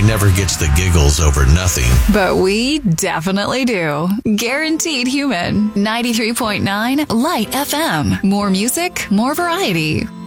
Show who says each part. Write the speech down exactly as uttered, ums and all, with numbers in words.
Speaker 1: guy never gets the giggles over nothing.
Speaker 2: But we definitely do. Guaranteed Human. ninety-three point nine Light F M. More music, more variety.